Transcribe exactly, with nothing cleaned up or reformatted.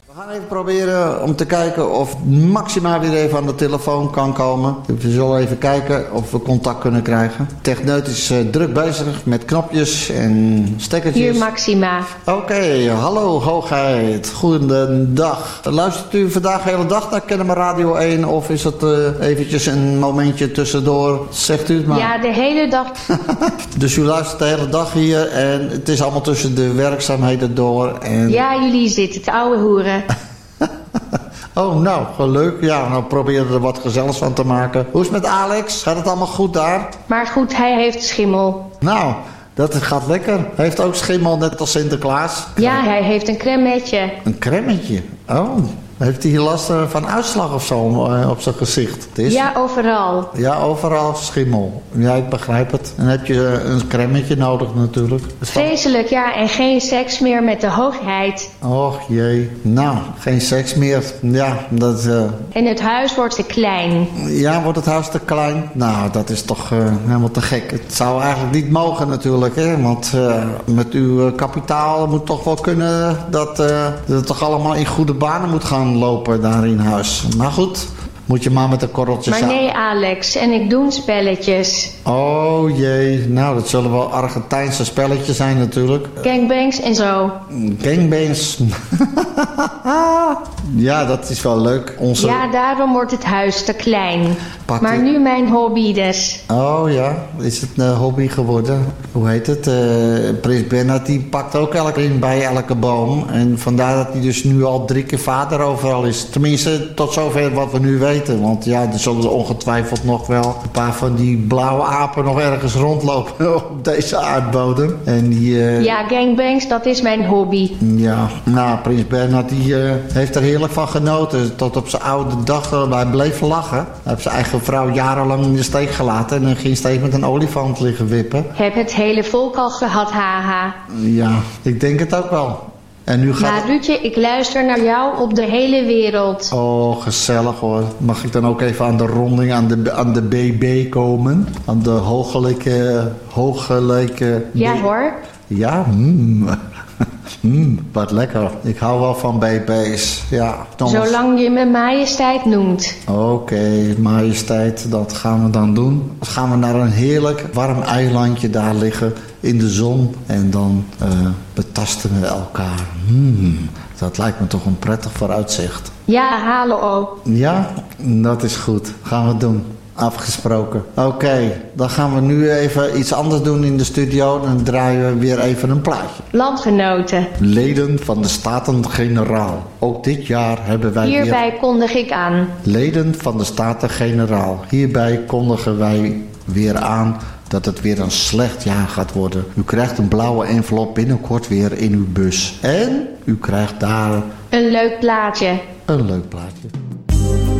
We gaan even proberen om te kijken of Maxima weer even aan de telefoon kan komen. We zullen even kijken of we contact kunnen krijgen. Techneut is uh, druk bezig met knopjes en stekkertjes. Hier Maxima. Oké, okay, hallo hoogheid. Goedendag. Luistert u vandaag de hele dag naar Kennemer Radio één of is het uh, eventjes een momentje tussendoor? Zegt u het maar. Ja, de hele dag. Dus u luistert de hele dag hier en het is allemaal tussen de werkzaamheden door. En... Ja, jullie zitten, het oude hoeren. Oh, nou, gewoon leuk. Ja, nou proberen we er wat gezelligs van te maken. Hoe is het met Alex? Gaat het allemaal goed daar? Maar goed, hij heeft schimmel. Nou, dat gaat lekker. Hij heeft ook schimmel, net als Sinterklaas. Ja, hij heeft een cremmetje. Een cremmetje? Oh, heeft hij hier last van uitslag of zo op zijn gezicht? Het is... Ja, overal. Ja, overal schimmel. Ja, ik begrijp het. En heb je een cremmetje nodig natuurlijk. Vreselijk, ja, en geen seks meer met de hoogheid. Och jee. Nou, geen seks meer. Ja, dat... Uh... En het huis wordt te klein. Ja, wordt het huis te klein? Nou, dat is toch uh, helemaal te gek. Het zou eigenlijk niet mogen natuurlijk, hè. Want uh, met uw kapitaal moet toch wel kunnen dat, uh, dat het toch allemaal in goede banen moet gaan lopen daar in huis. Maar goed, moet je maar met de korreltjes aan. Maar nee, Alex, en ik doe spelletjes. Oh jee, nou dat zullen wel Argentijnse spelletjes zijn natuurlijk. Gangbangs en zo. Gangbangs. Ja, dat is wel leuk. Onze... Ja, daarom wordt het huis te klein. Pak maar je... nu mijn hobby dus. Oh ja, is het een hobby geworden? Hoe heet het? Uh, Prins Bernhard die pakt ook elke in bij elke boom. En vandaar dat hij dus nu al drie keer vader overal is. Tenminste, tot zover wat we nu weten. Want ja, er zullen er ongetwijfeld nog wel een paar van die blauwe apen nog ergens rondlopen op deze aardbodem. En die... Uh... Ja, gangbangs, dat is mijn hobby. Ja, nou, Prins Bernhard die uh, heeft er heerlijk van genoten. Tot op zijn oude dag, uh, hij bleef lachen. Hij heeft zijn eigen vrouw jarenlang in de steek gelaten. En dan ging steeds met een olifant liggen wippen. Heb het hele volk al gehad, haha. Ja, ik denk het ook wel. En nu gaat... Maar Ruudje, ik luister naar jou op de hele wereld. Oh, gezellig hoor. Mag ik dan ook even aan de ronding, aan de, aan de B B komen? Aan de hoogelijke, hoogelijke... Ja hoor. Ja, mm. Mm, wat lekker. Ik hou wel van B B's. Ja, Thomas. Zolang je me majesteit noemt. Oké, okay, majesteit, dat gaan we dan doen. Dan gaan we naar een heerlijk warm eilandje daar liggen in de zon. En dan uh, betasten we elkaar. Mm, dat lijkt me toch een prettig vooruitzicht. Ja, halen ook. Ja, dat is goed. Gaan we doen. Afgesproken. Oké, okay, dan gaan we nu even iets anders doen in de studio. Dan draaien we weer even een plaatje. Landgenoten. Leden van de Staten-Generaal. Ook dit jaar hebben wij Hierbij weer... kondig ik aan. Leden van de Staten-Generaal. Hierbij kondigen wij weer aan dat het weer een slecht jaar gaat worden. U krijgt een blauwe envelop binnenkort weer in uw bus. En u krijgt daar... Een leuk plaatje. Een leuk plaatje.